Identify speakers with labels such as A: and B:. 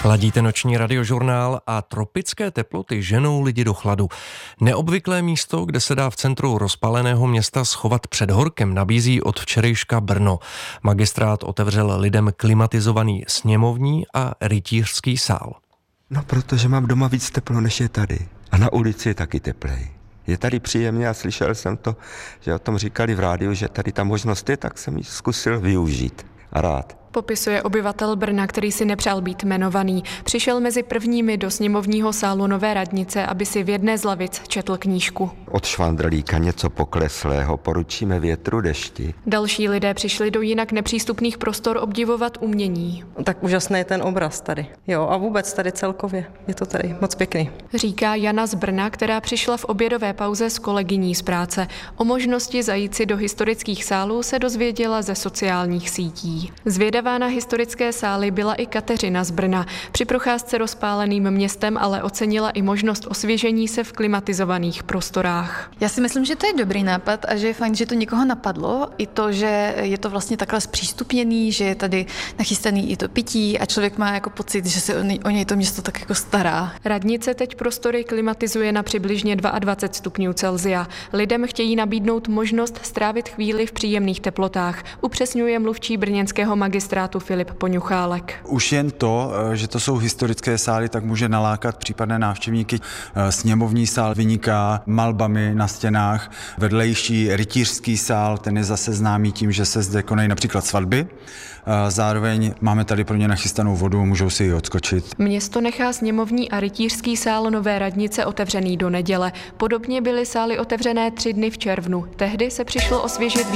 A: Ladíte noční radiožurnál a tropické teploty ženou lidi do chladu. Neobvyklé místo, kde se dá v centru rozpáleného města schovat před horkem, nabízí od včerejška Brno. Magistrát otevřel lidem klimatizovaný sněmovní a rytířský sál.
B: No, protože mám doma víc teplo, než je tady. A na ulici je taky teplej. Je tady příjemně a slyšel jsem to, že o tom říkali v rádiu, že tady ta možnost je, tak jsem ji zkusil využít. A rád.
C: Popisuje obyvatel Brna, který si nepřál být jmenovaný. Přišel mezi prvními do sněmovního sálu Nové radnice, aby si v jedné z lavic četl knížku.
B: Od švandrlíka něco pokleslého poručíme větru, dešti.
C: Další lidé přišli do jinak nepřístupných prostor obdivovat umění.
D: Tak úžasný je ten obraz tady. Jo, a vůbec tady celkově. Je to tady moc pěkný.
C: Říká Jana z Brna, která přišla v obědové pauze s kolegyní z práce. O možnosti zajít si do historických sálů se dozvěděla ze sociálních sítí. Zvědavá na historické sály byla i Kateřina z Brna. Při procházce rozpáleným městem ale ocenila i možnost osvěžení se v klimatizovaných prostorách.
E: Já si myslím, že to je dobrý nápad a že je fajn, že to někoho napadlo. I to, že je to vlastně takhle zpřístupněný, že je tady nachystaný i to pití a člověk má jako pocit, že se o něj to město tak jako stará.
C: Radnice teď prostory klimatizuje na přibližně 22 stupňů Celsia. Lidem chtějí nabídnout možnost strávit chvíli v příjemných teplotách, upřesňuje mluvčí brněnského magistrátu Filip Poňuchálek.
F: Už jen to, že to jsou historické sály, tak může nalákat případné návštěvníky. Sněmovní sál vyniká malbami na stěnách, vedlejší rytířský sál, ten je zase známý tím, že se zde konají například svatby. Zároveň máme tady pro ně nachystanou vodu, můžou si ji odskočit.
C: Město nechá sněmovní a rytířský sál Nové radnice otevřený do neděle. Podobně byly sály otevřené 3 dny v červnu. Tehdy se přišlo osvěžit